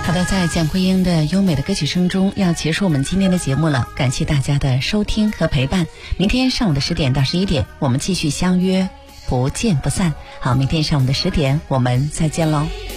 好的，在蒋桂英的优美的歌曲声中要结束我们今天的节目了，感谢大家的收听和陪伴。明天上午的10点到11点，我们继续相约，不见不散。好，明天上午的10点，我们再见喽。